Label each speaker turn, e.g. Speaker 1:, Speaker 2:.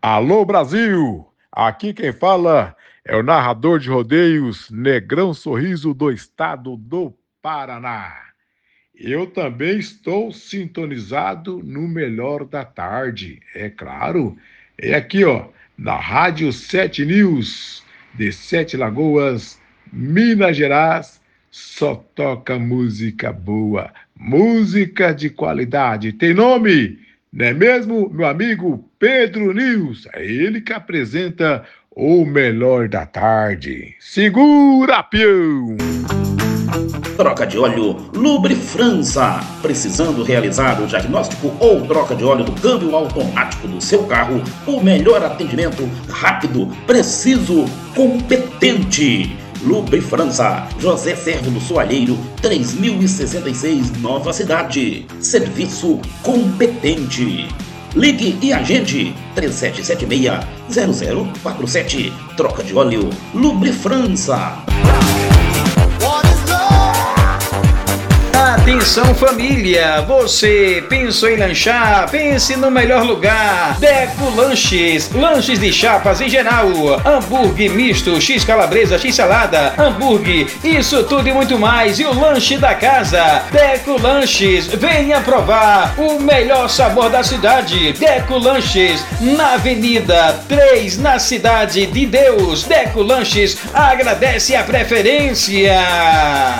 Speaker 1: Alô Brasil! Aqui quem fala é o narrador de rodeios Negrão Sorriso do estado do Paraná. Eu também estou sintonizado no melhor da tarde, é claro. É aqui, ó, na Rádio 7 News, de Sete Lagoas, Minas Gerais. Só toca música boa, música de qualidade. Tem nome, não é mesmo, meu amigo Pedro News? É ele que apresenta o melhor da tarde. Segura, peão!
Speaker 2: Troca de óleo Lubrifrança. Precisando realizar o diagnóstico ou troca de óleo do câmbio automático do seu carro? O melhor atendimento, rápido, preciso, competente. Lubrifrança, José Servo do Soalheiro, 3066, Nova Cidade. Serviço competente. Ligue e agende 3776-0047. Troca de óleo Lubrifrança.
Speaker 3: Atenção família, você pensou em lanchar? Pense no melhor lugar. Deco Lanches, lanches de chapas em geral, hambúrguer misto, x calabresa, x salada, hambúrguer, isso tudo e muito mais. E o lanche da casa, Deco Lanches, venha provar o melhor sabor da cidade. Deco Lanches, na Avenida 3, na Cidade de Deus. Deco Lanches agradece a preferência.